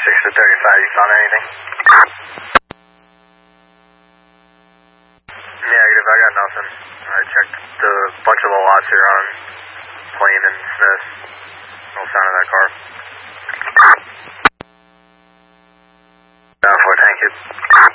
to 35, you found anything? Negative, I got nothing. I checked a bunch of the lots here on Plain and Smith. No sign of that car. Down for, thank you.